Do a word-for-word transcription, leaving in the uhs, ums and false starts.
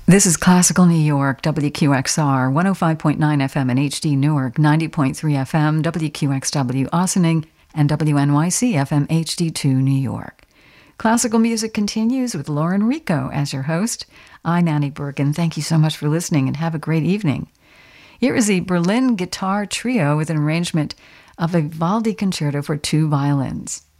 This is Classical New York, W Q X R, one oh five point nine F M in H D Newark, ninety point three F M, W Q X W Ossining, and W N Y C F M H D two New York. Classical music continues with Lauren Rico as your host. I'm Annie Bergen. Thank you so much for listening and have a great evening. Here is the Berlin Guitar Trio with an arrangement of a Vivaldi concerto for two violins.